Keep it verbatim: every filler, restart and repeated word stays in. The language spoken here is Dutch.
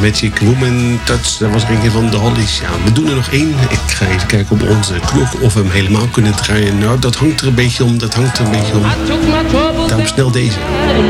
Magic Woman Touch. Dat was er een van de Hollies. Ja, we doen er nog één. Ik ga even kijken op onze klok of we hem helemaal kunnen draaien. Nou, dat hangt er een beetje om. Dat hangt er een beetje om. Daarom snel deze.